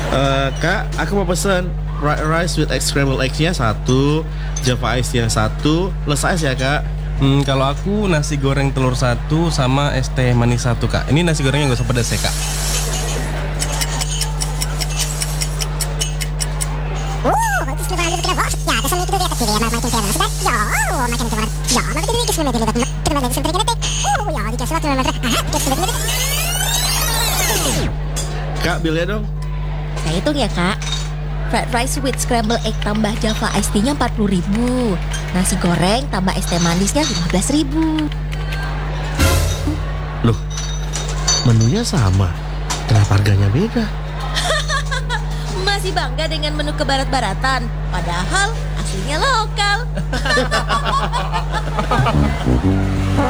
Kak, aku mau pesen fried rice with egg scrambled eggs-nya satu, Java Ice yang satu, plus ice ya kak. Kalau aku nasi goreng telur satu sama es teh manis satu kak. Ini nasi gorengnya gak usah pedas ya kak. Kak, bilnya dong. Saya hitung ya kak. Fried rice with scrambled egg tambah Java Iced Tea-nya 40.000. Nasi goreng tambah es teh manisnya 15.000. Loh, menunya sama, kenapa harganya beda? Masih bangga dengan menu kebarat-baratan, padahal aslinya lokal.